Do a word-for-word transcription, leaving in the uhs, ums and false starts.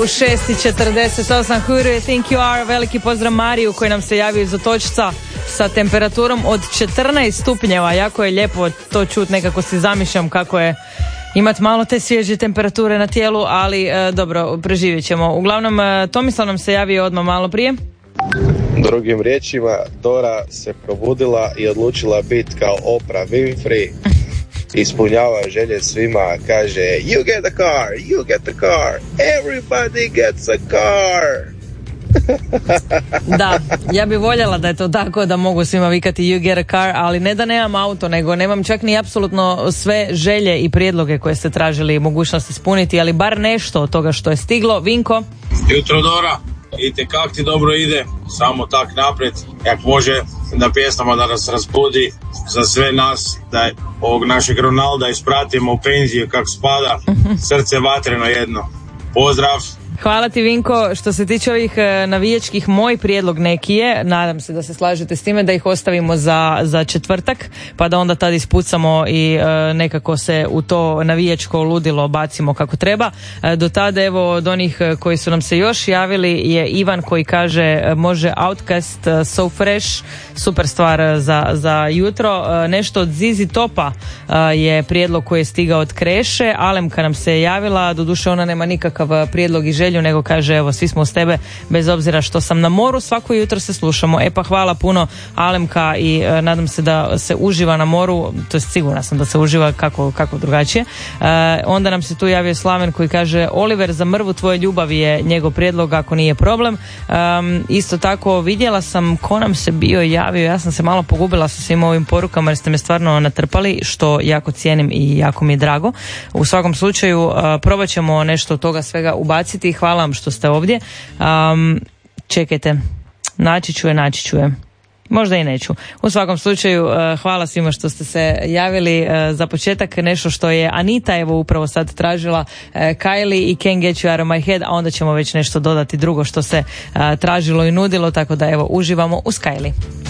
u šest i četrdeset osam. Who do you think you are? Veliki pozdrav Mariju koji nam se javio iz Otočca sa temperaturom od četrnaest stupnjeva. Jako je lijepo to čut, nekako si zamišljam kako je imat malo te svježe temperature na tijelu, ali e, dobro, preživjet ćemo. Uglavnom, e, Tomislav nam se javio odmah malo prije. Drugim riječima, Dora se probudila i odlučila biti kao Oprah Winfrey. Ispunjava želje svima, kaže you get a car, you get a car, everybody gets a car. Da, ja bi voljela da je to tako, da mogu svima vikati you get a car, ali ne da nemam auto, nego nemam čak ni apsolutno sve želje i prijedloge koje ste tražili mogućnost ispuniti, ali bar nešto od toga što je stiglo. Vinko? Jutro Dora, idite kak ti dobro ide, samo tak naprijed, jak može na pjesmama da nas razbudi za sve nas, da ovog našeg Ronalda ispratimo u penziju kak spada, srce vatreno jedno. Pozdrav! Hvala ti Vinko, što se tiče ovih navijačkih, moj prijedlog neki je, nadam se da se slažete s time, da ih ostavimo za, za četvrtak, pa da onda tad ispucamo i e, nekako se u to navijačko ludilo bacimo kako treba. E, do tada evo od onih koji su nam se još javili je Ivan koji kaže može Outcast, So Fresh, super stvar za, za jutro. E, nešto od Zizi Topa e, je prijedlog koji je stigao od Kreše. Alemka nam se javila, doduše ona nema nikakav prijedlog i želju, nego kaže evo svi smo uz tebe bez obzira što sam na moru, svako jutro se slušamo. E pa hvala puno Alemka i e, nadam se da se uživa na moru, to je sigurna sam da se uživa kako, kako drugačije. E, onda nam se tu javio Slaven koji kaže Oliver za mrvu tvoje ljubavi je njegov prijedlog ako nije problem. E, isto tako vidjela sam ko nam se bio javio, ja sam se malo pogubila sa svim ovim porukama jer ste me stvarno natrpali, što jako cijenim i jako mi je drago. U svakom slučaju e, probat ćemo nešto od toga svega ubaciti. Hvala vam što ste ovdje. Um, čekajte, naći ću je, naći ću je. Možda i neću. U svakom slučaju, uh, hvala svima što ste se javili. Uh, za početak nešto što je Anita evo upravo sad tražila, uh, Kylie i Can't Get You Out of My Head, a onda ćemo već nešto dodati drugo što se uh, tražilo i nudilo, tako da evo uživamo uz Kylie.